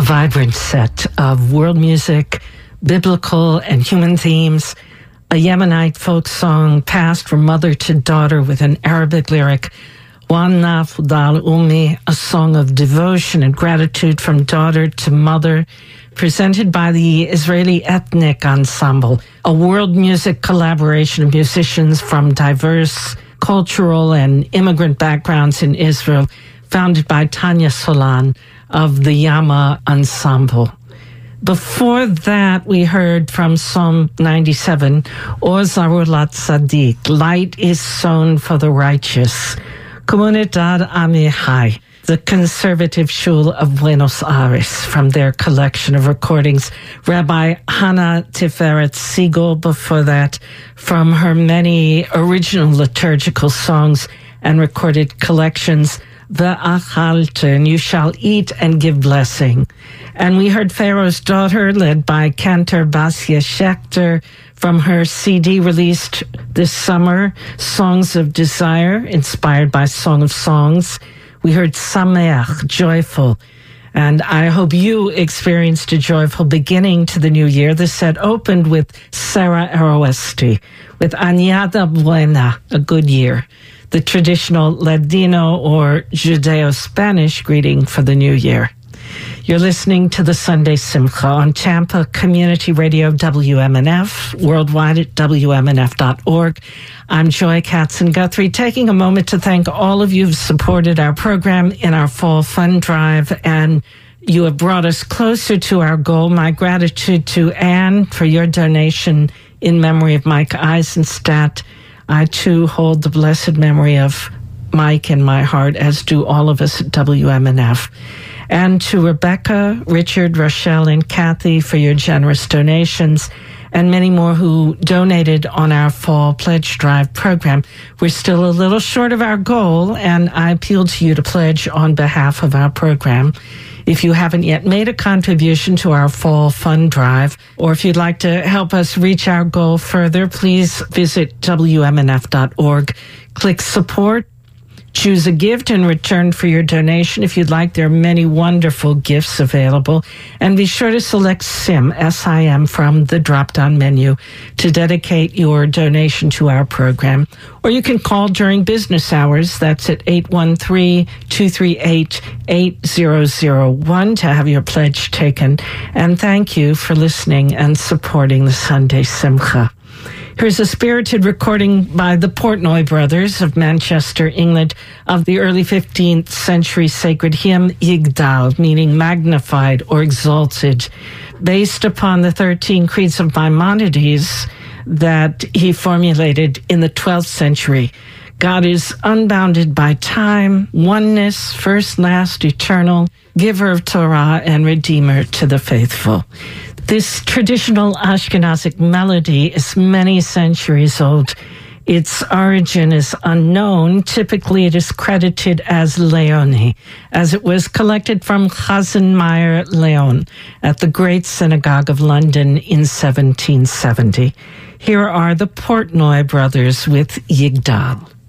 A vibrant set of world music, biblical and human themes, a Yemenite folk song passed from mother to daughter with an Arabic lyric, Wanna Fudal Ummi, a song of devotion and gratitude from daughter to mother, presented by the Israeli Ethnic Ensemble, a world music collaboration of musicians from diverse cultural and immigrant backgrounds in Israel, founded by Tanya Solan of the Yama Ensemble. Before that, we heard from Psalm 97, Or Zarulat Sadiq, Light is sown for the righteous. Comunidad Amihai, the Conservative Shul of Buenos Aires, from their collection of recordings. Rabbi Hannah Tiferet Siegel, before that, from her many original liturgical songs and recorded collections, Ve'achalta, and you shall eat and give blessing. And we heard Pharaoh's Daughter, led by cantor Basia Schechter, from her CD released this summer, Songs of Desire, inspired by Song of Songs. We heard Sameach, joyful. And I hope you experienced a joyful beginning to the new year. The set opened with Sarah Aroesti, with Añada Buena, a good year, the traditional Ladino or Judeo-Spanish greeting for the new year. You're listening to the Sunday Simcha on Tampa Community Radio WMNF, worldwide at WMNF.org. I'm Joy Katz-Guthrie, taking a moment to thank all of you who've supported our program in our Fall Fund Drive, and you have brought us closer to our goal. My gratitude to Anne for your donation in memory of Mike Eisenstadt. I, too, hold the blessed memory of Mike in my heart, as do all of us at WMNF. And to Rebecca, Richard, Rochelle, and Kathy for your generous donations, and many more who donated on our Fall Pledge Drive program. We're still a little short of our goal, and I appeal to you to pledge on behalf of our program. If you haven't yet made a contribution to our Fall Fund Drive, or if you'd like to help us reach our goal further, please visit WMNF.org, click Support, choose a gift in return for your donation. If you'd like, there are many wonderful gifts available. And be sure to select SIM, S-I-M, from the drop-down menu to dedicate your donation to our program. Or you can call during business hours. That's at 813-238-8001 to have your pledge taken. And thank you for listening and supporting the Sunday Simcha. Here's a spirited recording by the Portnoy brothers of Manchester, England, of the early 15th century sacred hymn Yigdal, meaning magnified or exalted, based upon the 13 creeds of Maimonides that he formulated in the 12th century. God is unbounded by time, oneness, first, last, eternal, giver of Torah, and redeemer to the faithful. This traditional Ashkenazic melody is many centuries old. Its origin is unknown. Typically, it is credited as Leoni, as it was collected from Chazan Meir Leon at the Great Synagogue of London in 1770. Here are the Portnoy brothers with Yigdal.